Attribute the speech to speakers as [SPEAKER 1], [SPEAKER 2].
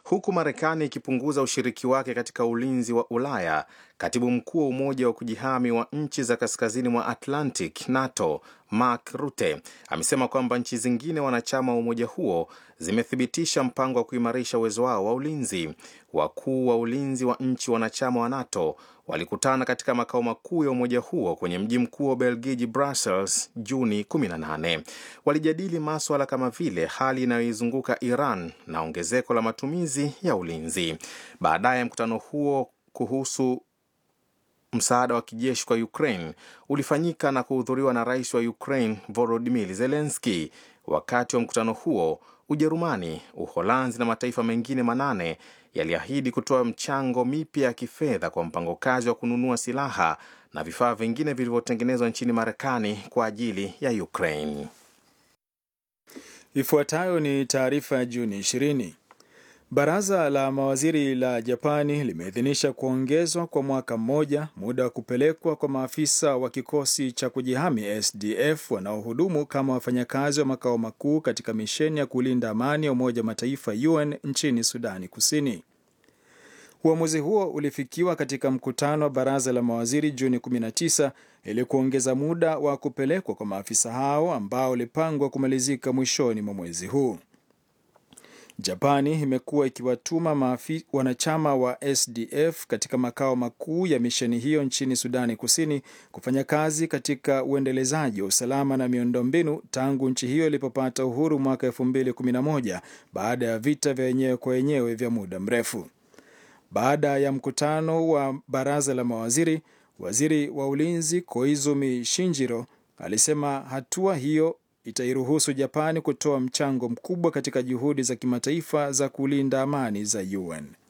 [SPEAKER 1] Huku Marekani ikipunguza ushiriki wake katika ulinzi wa Ulaya, katibu mkuu wa Umoja wa kujihami wa nchi za kaskazini mwa Atlantic NATO Mark Rutte amesema kwamba nchi zingine wanachama wa umoja huo zimethibitisha mpango wa kuimarisha uwezo wao wa ulinzi. Wakuu wa ulinzi wa nchi wanachama wa NATO walikutana katika makao makuu ya umoja huo kwenye mji mkuu wa Belgiji Brussels Juni 18. Walijadili masuala kama vile hali inayoizunguka Iran na ongezeko la matumizi ya ulinzi. Baadaye mkutano huo kuhusu msaada wa kijeshi kwa Ukraine ulifanyika na kuhudhuriwa na rais wa Ukraine Volodymyr Zelensky. Wakati wa mkutano huo, Ujerumani, Uholanzi na mataifa mengine 8 yaliahidi kutoa mchango mipya ya kifedha kwa mpango kazi wa kununua silaha na vifaa vingine vilivyotengenezwa nchini Marekani kwa ajili ya Ukraine.
[SPEAKER 2] Ifuatayo ni taarifa ya Juni 20. Baraza la mawaziri la Japani limeidhinisha kuongezwa kwa mwaka mmoja muda wa kupelekwa kwa maafisa wa kikosi cha kujihami SDF wanaohudumu kama wafanyakazi wa makao makuu katika misheni ya kulinda amani ya Umoja wa Mataifa UN nchini Sudani Kusini. Uamuzi huo ulifikiwa katika mkutano wa baraza la mawaziri Juni 19 ili kuongeza muda wa kupelekwa kwa maafisa hao ambao ulipangwa kumalizika mwishoni mwa mwezi huu. Japani imekuwa ikiwatuma wanachama wa SDF katika makao makuu ya misheni hiyo nchini Sudani Kusini kufanya kazi katika uendelezaji wa usalama na miundombinu tangu nchi hiyo ilipopata uhuru mwaka 2011 baada ya vita vya wenyewe kwa wenyewe vya muda mrefu. Baada ya mkutano wa baraza la mawaziri, waziri wa ulinzi Koizumi Shinjiro alisema hatua hiyo itairuhusu Japani kutoa mchango mkubwa katika juhudi za kimataifa za kulinda amani za UN.